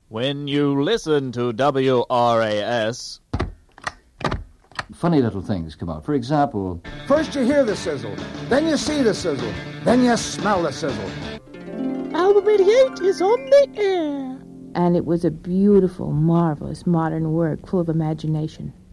When you listen to WRAS... Funny little things come out. For example... First you hear the sizzle, then you see the sizzle, then you smell the sizzle. Album 88 is on the air. And it was a beautiful, marvelous modern work full of imagination.